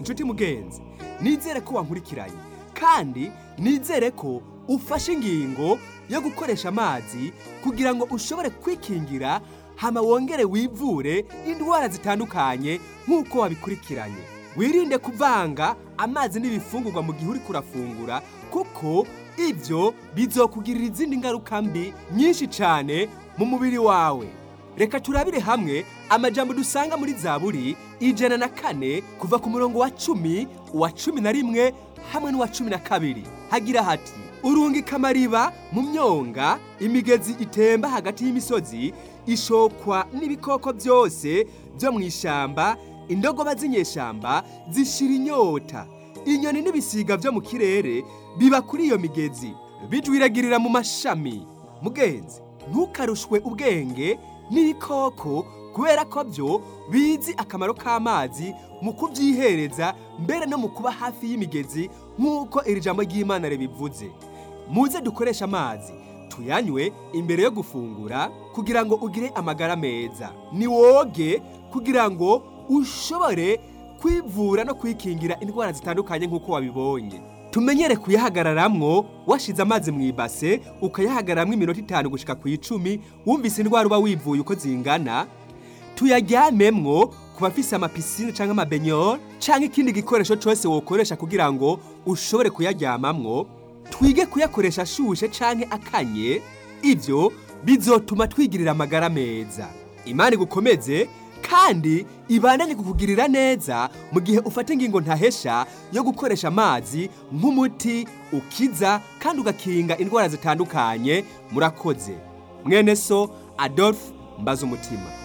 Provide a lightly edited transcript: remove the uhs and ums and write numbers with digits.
inshuti mugenzi, nizere ko wankurikiranye kandi nizere ko ufashe ingingo yo gukoresha amazi kugira ngo ushobore kwikingira hama wongere wivure indwara zitandukanye nk'uko wabikurikiranye. Wirinde kuvanga amazi n'ibifungurwa mu gihe uri kurafungura kuko ibyo bizokugirira izindi ngaruka mbi nyinshi cyane mu mubiri wawe. Reka turabire hamwe amajambo dusanga muri Zaburi 104 kuva ku murongo wa 10, wa 11 hamwe n'uwa 12. Hagira hati: urungika amariba mu myonga, imigezi itemba hagati y'imisozi, ishokwa n'ibikoko byose byo mu ishamba, indogoba z'inyeshamba zishira inyota, inyoni n'ibisiga byo mu kirere biba kuri iyo migezi, bijwiragirira mu mashami. Mugenzi, ntukarushwe ubwenge n'ibikoko kubera ko byo bizi akamaro k'amazi mu kubyihereza mbere no mu kuba hafi y'imigezi nk'uko iri jambo ry'Imana ribivuze. Muze dukoresha amazi tuyanywe imbere yo gufungura kugira ngo ugire amagara meza. Ni woge kugira ngo ushobore kwivura no kwikingira indwara zitandukanye nk'uko wabibonye. Tumenyere kuyahagararamwo washize amazi mu ibase, ukayahagararamwo iminota 5 gushika ku 10, wumvise indwara uba wivuye uko zingana. Tuyaryamemwo ku bafise amapisine canke amabenyol canke ikindi gikoresho cyose wokoresha kugira ngo ushobore kuyaryamamwo. Twige kuyakoresha ashushe canke akanye, ivyo bizotuma twigirira amagara meza. Imana igukomeze kandi ibandanye kukugirira neza mu gihe ufata ingingo ntahesha yo gukoresha amazi nk'umuti ukiza kandi ugakinga indwara zitandukanye. Murakoze. Mwene so Adolphe Mbazumutima.